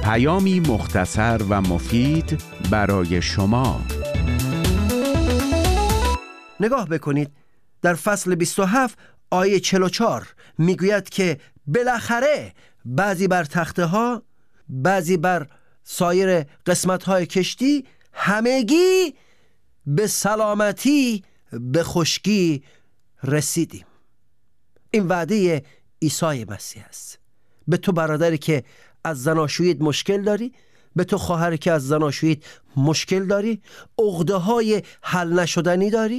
پیامی مختصر و مفید برای شما. نگاه بکنید در فصل 27 آیه 44 میگوید که بالاخره بعضی بر تخته ها، بعضی بر سایر قسمت های کشتی، همگی به سلامتی به خشکی رسیدیم. این وعده عیسی مسیح است. به تو برادری که از زناشوییت مشکل داری، به تو خواهری که از زناشوییت مشکل داری، عقده‌های حل نشدنی داری،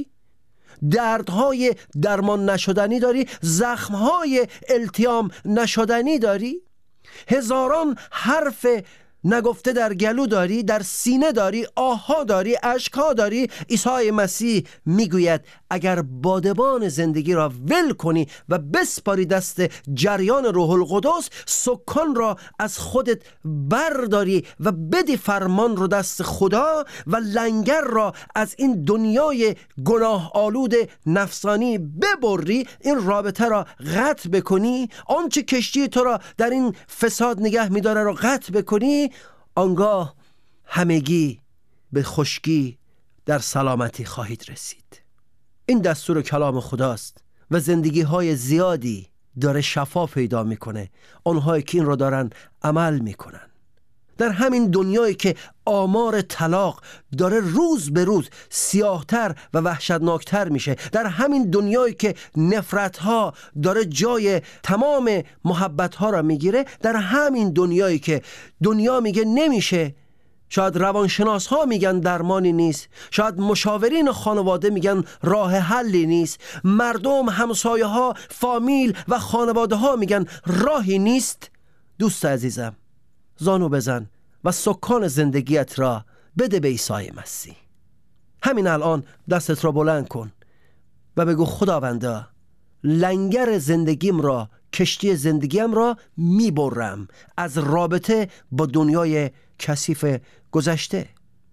دردهای درمان نشدنی داری، زخمهای التیام نشدنی داری، هزاران حرف نگفته در گلو داری، در سینه داری، آها داری، اشکها داری، عیسی مسیح میگوید اگر بادبان زندگی را ول کنی و بسپاری دست جریان روح القدس، سکان را از خودت برداری و بدی فرمان رو دست خدا و لنگر را از این دنیای گناه آلود نفسانی ببری، این رابطه را قطع بکنی، آنچه کشتی تو را در این فساد نگه میداره را قطع بکنی، آنگاه همگی به خشکی در سلامتی خواهید رسید. این دستور کلام خداست و زندگی های زیادی داره شفا پیدا میکنه، آنهایی که این رو دارن عمل میکنن. در همین دنیایی که آمار طلاق داره روز به روز سیاهتر و وحشتناکتر میشه، در همین دنیایی که نفرتها داره جای تمام محبتها را میگیره، در همین دنیایی که دنیا میگه نمیشه، شاید روانشناس ها میگن درمانی نیست، شاید مشاورین خانواده میگن راه حلی نیست، مردم، همسایه ها، فامیل و خانواده ها میگن راهی نیست، دوست عزیزم زانو بزن و سکان زندگیت را بده به عیسی مسیح. همین الان دستت را بلند کن و بگو خداوندا، لنگر زندگیم را، کشتی زندگیم را میبرم از رابطه با دنیای کثیف گذشته.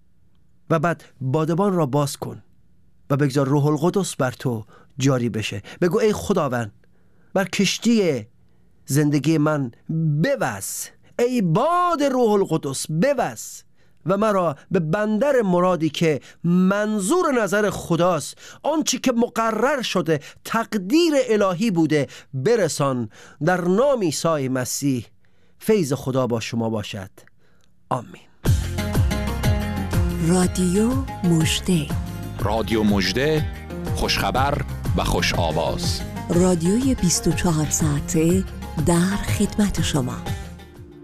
و بعد بادبان را باز کن و بگذار روح القدس بر تو جاری بشه. بگو ای خداوند، بر کشتی زندگی من بوز، ای باد روح القدس بوز و مرا به بندر مرادی که منظور نظر خداست، آنچه که مقرر شده، تقدیر الهی بوده، برسان. در نام عیسی مسیح فیض خدا با شما باشد. آمین. رادیو مژده، رادیو مژده، خوشخبر و خوش آواز. رادیوی 24 ساعته در خدمت شما.